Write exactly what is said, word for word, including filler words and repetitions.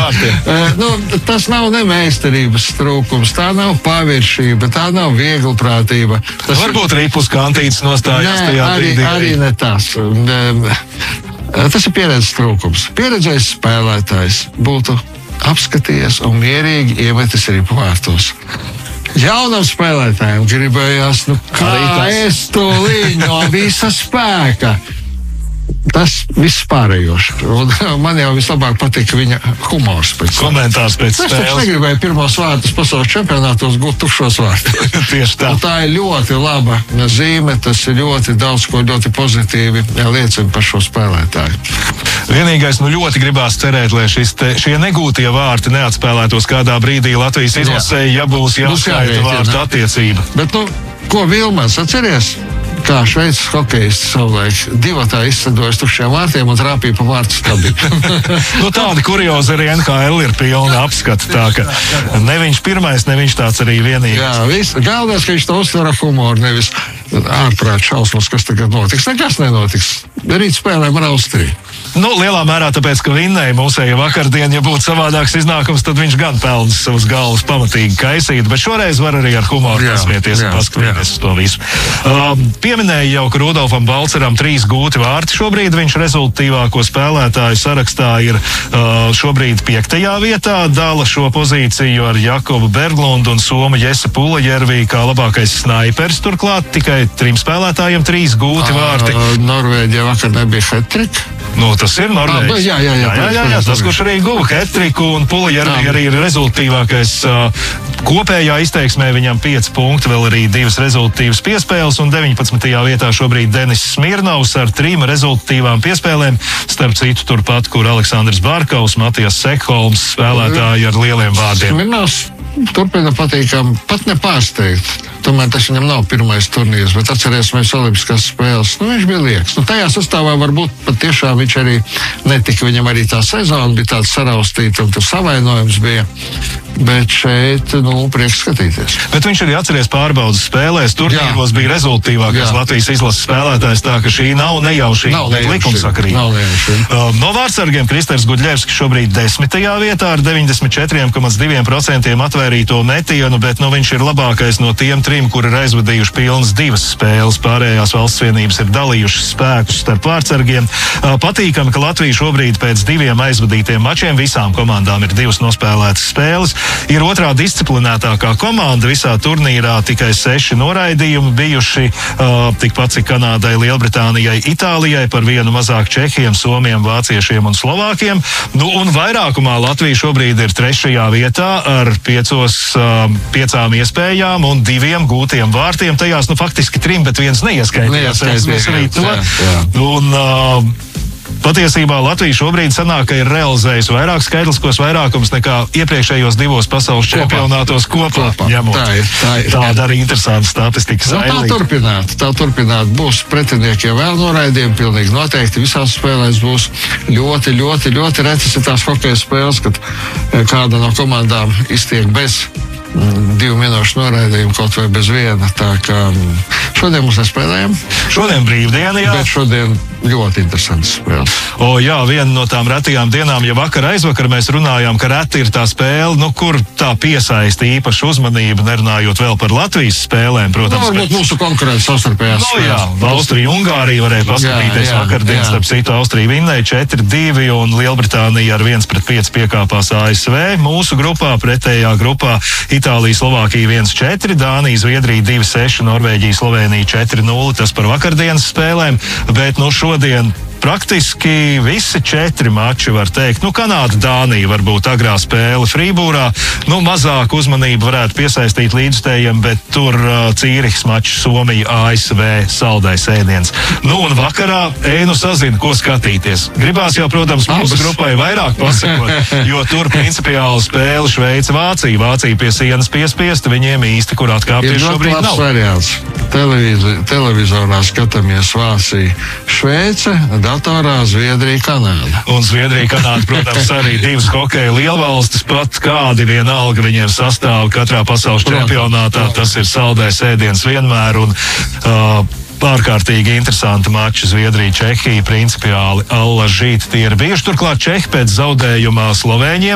nu, tas nav ne meistarības trūkums, tā nav paviršība, tā nav vieglprātība. Tas varbūt rīpus kantītes nostājās ne, tajā arī, brīdī. Arī ne tas. Tas ir pieredzes trūkums. Pieredzējis spēlētājs būtu apskatījies un mierīgi iemetis arī vārtos. Jaunam spēlētājiem gribējās, nu kā es to līņu no visa spēka. Tas viss pārējoši. Un man jau vislabāk patīk viņa humors pēc komentārs pēc spēles. Es taču negribēju pirmos vārtus pasaules čempionātos gūt tukšos vārtus. Tieši tā. Un tā ir ļoti laba zīme, tas ir ļoti daudz ko ļoti pozitīvi liecina par šo spēlētāju. Vienīgais, nu ļoti gribās cerēt, lai šis te, šie negūtie vārti neatspēlētos kādā brīdī Latvijas izlasē, ja būs jāskaita vārtu attiecība. Bet, nu, ko Vilmans atceries? Kā Šveices hokejists savulaik divatā izsadojas tukšiem vārtiem un trāpīja pa vārtu stabi. Nu, tādi kuriozi arī N H L ir pilna apskata, tā ka ne viņš pirmais, ne viņš tāds arī vienīgais. Jā, viss. Galvenais, ka viņš to uztver ar humoru, nevis ārprāt šausmas, kas tagad notiks. Nekas nenotiks. Rīt spēlēm ar Austriju. Nu, lielā mērā tāpēc, ka vinnēja mūsēja vakardien, ja būtu savādāks iznākums, tad viņš gan pelnas savus galvas pamatīgi kaisīt, bet šoreiz var arī ar humoru pasmieties un paskatīties uz to visu. Uh, pieminēja jau, ka Rudolfam Balceram trīs gūti vārti. Šobrīd viņš rezultatīvāko spēlētāju sarakstā ir uh, šobrīd piektajā vietā. Dala šo pozīciju ar Jakobu Berglundu un Somu Jese Pulajērvī kā labākais snaipers. Turklāt tikai trim spēlētājiem trīs gūti vārti. Uh, Norvēģija vakar nebija hat-trick. Nu, tas ir Norvēģis. Jā, jā, jā, jā, jā, jā. Tas, kurš arī guva hat-triku un Pulajērvī arī ir rezultatīvākais uh, kopējā izteiksmē. Viņam pieci punkti, vēl arī divas rezultatīvas piespēles un deviņpadsmitajā vietā šobrīd Denis Smirnovs ar trim rezultatīvām piespēlēm. Starp citu turpat, kur Aleksandrs Barkovs, Matijas Sekholms, spēlētāji ar lieliem vārdiem. Smirnovs turpina patīkam, pat nepārsteigt. Tomēr tas viņam nav pirmais turnīrs, bet atcerēsimies Olimpiskās spēles. Nu, viņš bija liekas. Nu, tajā sastāvā varbūt pat tiešām viņš arī netika. Viņam arī tā sezona bija tāda saraustīta un tur savainojums bija. Bet šeit, nu, prieks skatīties. Bet viņš arī atceries pārbaudas spēlēs. Turnīros bija rezultīvākais Latvijas izlases spēlētājs, tā ka šī nav nejaušība, bet likumsakarība. Uh, no vārtsargiem Kristers Gudļevskis šobrīd desmitajā vietā ar deviņdesmit četri komats divi procenti atvērīto metienu, bet nu, viņš ir labākais no tiem trim, kuri ir aizvadījuši pilnas divas spēles. Pārējās valsts vienības ir dalījušas spēkus starp vārtsargiem. Uh, patīkami, ka Latvija šobrīd pēc diviem aizvadītiem mačiem visām komandām ir divas nospēlētas spēles. Ir otrā disciplinētākā komanda visā turnīrā, tikai seši noraidījumi bijuši, uh, tikpat cik Kanādai, Lielbritānijai, Itālijai, par vienu mazāk Čehiem, Somiem, Vāciešiem un Slovākiem. Nu, un vairākumā Latvija šobrīd ir trešajā vietā ar piecos, uh, piecām iespējām un diviem gūtiem vārtiem. Tajās, nu, faktiski trim, bet viens neieskaitījās. Un, uh, Patiesībā Latvija šobrīd sanāk, ka ir realizējusi vairāk skaitliskos vairākums nekā iepriekšējos divos pasaules čempionātos kopā. kopā. Ņemot. Tā ir. Tā ir. Tāda arī interesanta statistikas nu, tā turpināt. Tā turpināt. Būs pretiniekiem vēl noraidījumi, pilnīgi noteikti. Visās spēlēs būs ļoti, ļoti, ļoti retas ir tās hokeja spēles, kad kāda no komandām iztiek bez divu minūšu noraidījumu, kaut vai bez viena. Tā kā šodien mums nespēlējam. Šodien brīvdiena, jā. Bet šodien ļoti interesants spēle. O jā, viena no tām retajām dienām, ja vakar aizvakar mēs runājām, ka reti ir tā spēle, nu kur tā piesaista īpašu uzmanību, nerunājot vēl par Latvijas spēlēm, protams. Nu, varbūt mūsu konkurence savstarpējās spēles. Nu jā, Austrija, Ungārija varēja paskatīties vakardien, starp citu Austrija vinnēja četri divi un Lielbritānija ar viens pret pieci piekāpās A S V. Mūsu grupā, pretējā grupā Itālija, Slovākija viens četri, Dānija, Zviedrija divi seši, Norvēģija, Slovēnija četri nulle. Tas par vakardienas spēlēm, bet nu šodien praktiski visi četri mači, var teikt. Nu, Kanāda, Dānija varbūt agrā spēle Frībūrā. Nu, mazāk uzmanību varētu piesaistīt līdzstējiem, bet tur uh, Cīrihs mačs, Somija, A S V, saldais ēdiens. Nu, un vakarā ēnu sazina, ko skatīties. Gribās jau, protams, mūsu grupai vairāk pasakot, jo tur principiāli spēle Šveica, Vācija. Vācija pie sienas piespiesta, viņiem īsti, kur atkāpties šobrīd nav. Variants. Televizi, televizorā skatāmies Vācija, Šveice, datorā Zviedrija, Kanāda. Un Zviedrija, Kanāda, protams, arī divas hokeja lielvalstis, pat kādi vienalga viņiem sastāv katrā pasaules čempionātā. Tas ir saldais ēdiens vienmēr un uh, ārkārtīgi interesanti mači Zviedrija, Čehija, principiāli allažīt tie ir bijuši. Turklāt Čehi pēc zaudējumā Slovēņiem